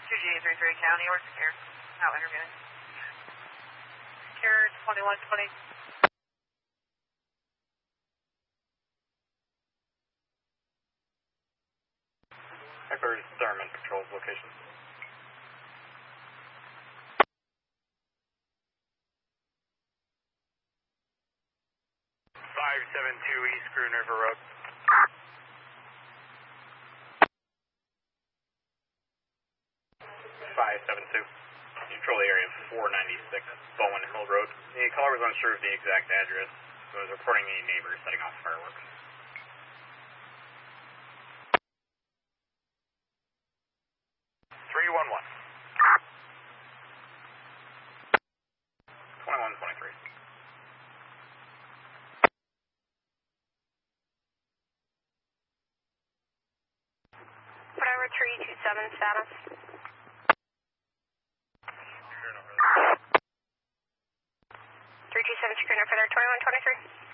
2G33 County or Secure. Not interviewing. Secure 2120. Hyper Thurman patrols location. 572 East Green River Road. 572. Control the area of 496 Bowen Hill Road. The caller was unsure of the exact address, so was reporting a neighbor setting off fireworks. 311. 2123. Whatever 327 status. 327 Schooner for their 2123.